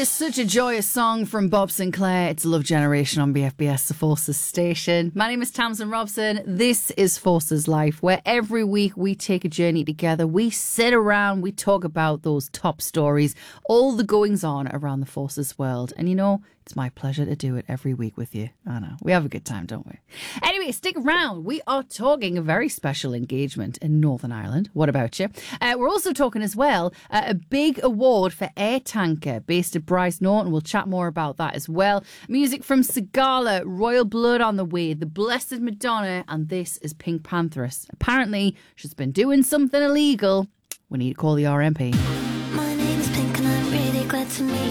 is such a joyous song from Bob Sinclair. It's Love Generation on BFBS, the Forces station. My name is Tamsin Robson. This is Forces Life, where every week we take a journey together. We sit around, we talk about those top stories, all the goings on around the Forces world. And you know, it's my pleasure to do it every week with you. I know. We have a good time, don't we? Anyway, stick around. We are talking a very special engagement in Northern Ireland. What about you? We're also talking as well a big award for Air Tanker based at Bryce Norton. We'll chat more about that as well. Music from Sigala, Royal Blood on the way, The Blessed Madonna, and this is Pink Pantheress. Apparently, she's been doing something illegal. We need to call the RMP. My name is Pink and I'm really glad to meet